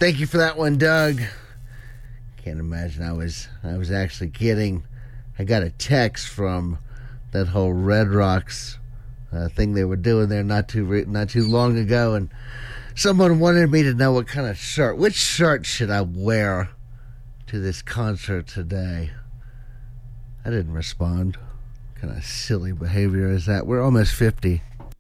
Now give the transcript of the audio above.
Thank you for that one, Doug. Can't imagine I was actually kidding. I got a text from that whole Red Rocks thing they were doing there not too long ago, and someone wanted me to know which shirt should I wear to this concert today. I didn't respond. What kind of silly behavior is that? We're almost 50.